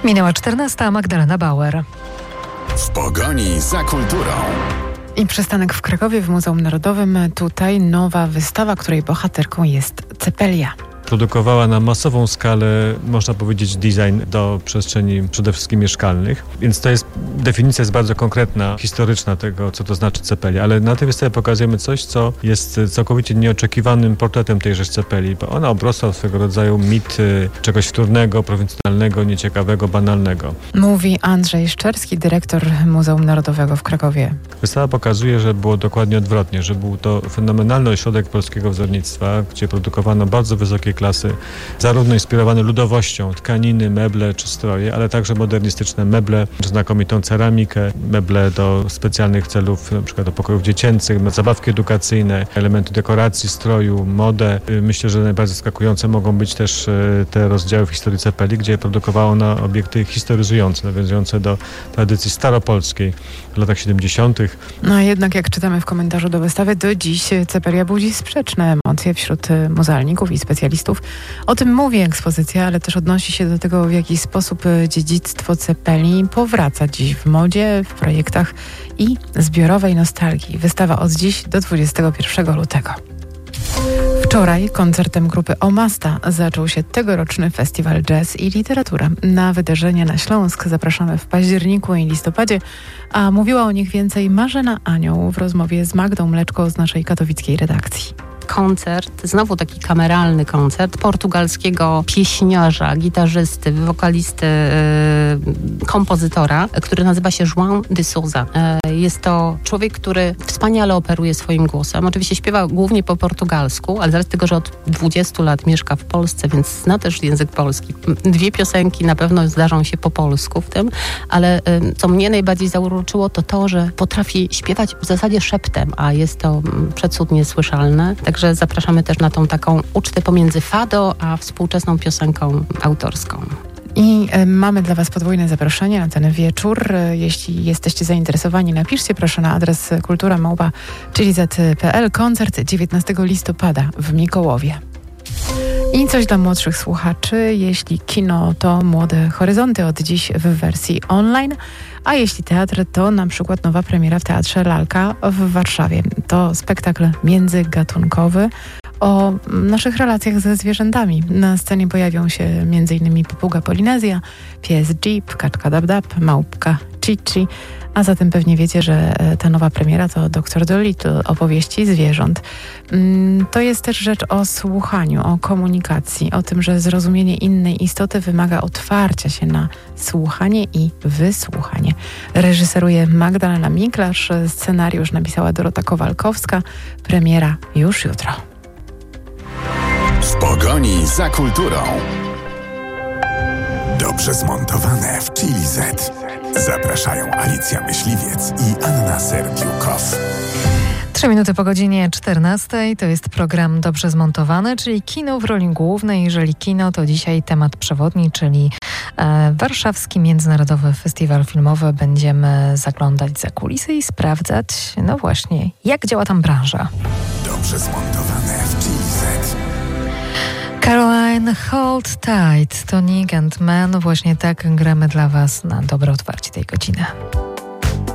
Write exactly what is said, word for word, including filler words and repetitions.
Minęła czternasta, Magdalena Bauer. W pogoni za kulturą. I przystanek w Krakowie w Muzeum Narodowym. Tutaj nowa wystawa, której bohaterką jest Cepelia. Produkowała na masową skalę, można powiedzieć, design do przestrzeni przede wszystkim mieszkalnych. Więc to jest, definicja jest bardzo konkretna, historyczna tego, co to znaczy Cepelia. Ale na tej wystawie pokazujemy coś, co jest całkowicie nieoczekiwanym portretem tejże Cepelii, bo ona obrosła swego rodzaju mit czegoś wtórnego, prowincjonalnego, nieciekawego, banalnego. Mówi Andrzej Szczerski, dyrektor Muzeum Narodowego w Krakowie. Wystawa pokazuje, że było dokładnie odwrotnie, że był to fenomenalny ośrodek polskiego wzornictwa, gdzie produkowano bardzo wysokie klasy, zarówno inspirowane ludowością, tkaniny, meble czy stroje, ale także modernistyczne meble, znakomitą ceramikę, meble do specjalnych celów, na przykład do pokojów dziecięcych, zabawki edukacyjne, elementy dekoracji, stroju, modę. Myślę, że najbardziej zaskakujące mogą być też te rozdziały w historii Cepelii, gdzie produkowała ona obiekty historyzujące, nawiązujące do tradycji staropolskiej w latach siedemdziesiątych. No a jednak, jak czytamy w komentarzu do wystawy, do dziś Cepelia budzi sprzeczne emocje wśród muzealników i specjalistów. O tym mówi ekspozycja, ale też odnosi się do tego, w jaki sposób dziedzictwo Cepelii powraca dziś w modzie, w projektach i zbiorowej nostalgii. Wystawa od dziś do dwudziestego pierwszego lutego. Wczoraj koncertem grupy Omasta zaczął się tegoroczny festiwal Jazz i Literatura. Na wydarzenia na Śląsk zapraszamy w październiku i listopadzie, a mówiła o nich więcej Marzena Anioł w rozmowie z Magdą Mleczko z naszej katowickiej redakcji. Koncert, znowu taki kameralny koncert portugalskiego pieśniarza, gitarzysty, wokalisty, yy, kompozytora, który nazywa się João de Souza. Yy, jest to człowiek, który wspaniale operuje swoim głosem. Oczywiście śpiewa głównie po portugalsku, ale z racji tego, że od dwudziestu lat mieszka w Polsce, więc zna też język polski. Dwie piosenki na pewno zdarzą się po polsku w tym, ale yy, co mnie najbardziej zauroczyło, to to, że potrafi śpiewać w zasadzie szeptem, a jest to yy, przecudnie słyszalne. Także zapraszamy też na tą taką ucztę pomiędzy fado a współczesną piosenką autorską. I y, mamy dla Was podwójne zaproszenie na ten wieczór. Y, jeśli jesteście zainteresowani, napiszcie proszę na adres kultura małpa czyli zet kropka pe el. Koncert dziewiętnastego listopada w Mikołowie. I coś dla młodszych słuchaczy. Jeśli kino, to Młode Horyzonty od dziś w wersji online, a jeśli teatr, to na przykład nowa premiera w Teatrze Lalka w Warszawie. To spektakl międzygatunkowy o naszych relacjach ze zwierzętami. Na scenie pojawią się między innymi papuga Polinezja, pies Jeep, kaczka Dab-Dab, małpka Chichi, a zatem pewnie wiecie, że ta nowa premiera to doktor Dolittle, opowieści zwierząt. To jest też rzecz o słuchaniu, o komunikacji, o tym, że zrozumienie innej istoty wymaga otwarcia się na słuchanie i wysłuchanie. Reżyseruje Magdalena Miklasz, scenariusz napisała Dorota Kowalkowska, premiera już jutro. W pogoni za kulturą. Dobrze zmontowane w Chili Z. Zapraszają Alicja Myśliwiec i Anna Serdiukow. Trzy minuty po godzinie czternastej. To jest program Dobrze Zmontowany, czyli kino w roli głównej. Jeżeli kino, to dzisiaj temat przewodni, czyli e, Warszawski Międzynarodowy Festiwal Filmowy. Będziemy zaglądać za kulisy i sprawdzać, no właśnie, jak działa tam branża. Dobrze zmontowane w Chili Z. Caroline, Hold Tight, Tonic and Man. Właśnie tak gramy dla Was na dobre otwarcie tej godziny.